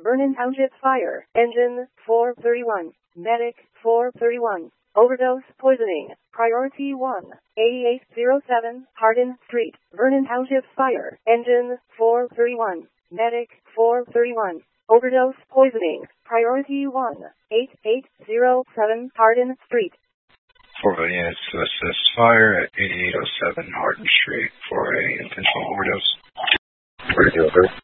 Vernon Township Fire. Engine 431. Medic 431. Overdose poisoning. Priority 1. 8807 Hardin Street. Vernon Township Fire. Engine 431. Medic 431. Overdose poisoning. Priority 1. 8807 Hardin Street. 4 units to assist fire at 8807 Hardin Street for a intentional overdose. Where do you